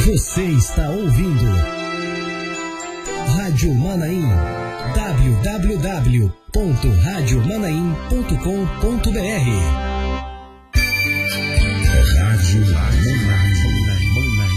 Você está ouvindo Rádio Manaim, www.radiomanaim.com.br. Rádio Manaim.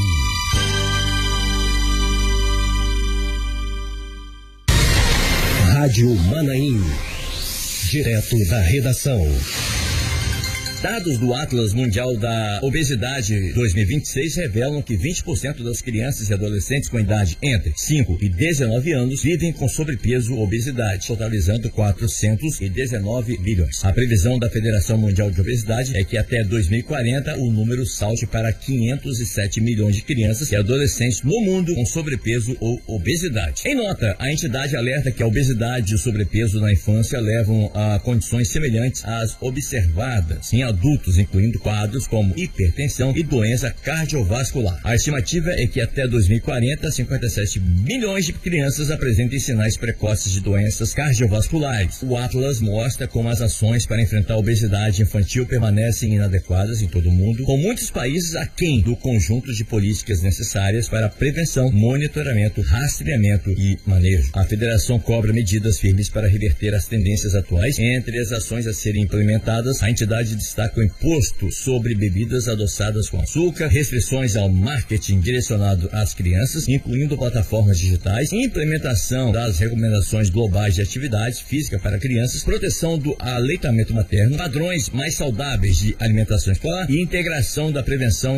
Rádio Manaim, direto da redação. Dados do Atlas Mundial da Obesidade 2026 revelam que 20% das crianças e adolescentes com idade entre 5 e 19 anos vivem com sobrepeso ou obesidade, totalizando 419 milhões. A previsão da Federação Mundial de Obesidade é que até 2040 o número salte para 507 milhões de crianças e adolescentes no mundo com sobrepeso ou obesidade. Em nota, a entidade alerta que a obesidade e o sobrepeso na infância levam a condições semelhantes às observadas em adultos, incluindo quadros como hipertensão e doença cardiovascular. A estimativa é que até 2040, 57 milhões de crianças apresentem sinais precoces de doenças cardiovasculares. O Atlas mostra como as ações para enfrentar a obesidade infantil permanecem inadequadas em todo o mundo, com muitos países aquém do conjunto de políticas necessárias para prevenção, monitoramento, rastreamento e manejo. A federação cobra medidas firmes para reverter as tendências atuais. Entre as ações a serem implementadas, a entidade destaca o imposto sobre bebidas adoçadas com açúcar, restrições ao marketing direcionado às crianças, incluindo plataformas digitais, implementação das recomendações globais de atividade física para crianças, proteção do aleitamento materno, padrões mais saudáveis de alimentação escolar e integração da prevenção